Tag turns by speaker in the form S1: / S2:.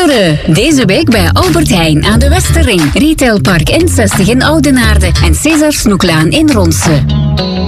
S1: Pinksteren. Deze week bij Albert Heijn aan de Westerring. Retailpark N60 in Oudenaarde en César Snoeklaan in Ronse.